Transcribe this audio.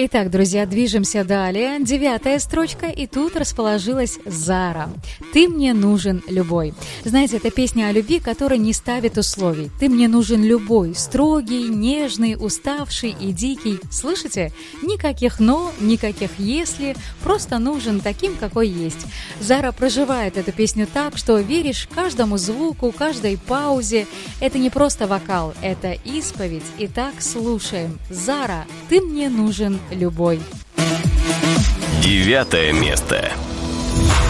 Итак, друзья, движемся далее. 9-я строчка, и тут расположилась Зара. «Ты мне нужен любой». Знаете, это песня о любви, которая не ставит условий. «Ты мне нужен любой, строгий, нежный, уставший и дикий». Слышите? Никаких «но», никаких «если», просто нужен таким, какой есть. Зара проживает эту песню так, что веришь каждому звуку, каждой паузе. Это не просто вокал, это исповедь. Итак, слушаем. Зара, «Ты мне нужен любой». 9 место.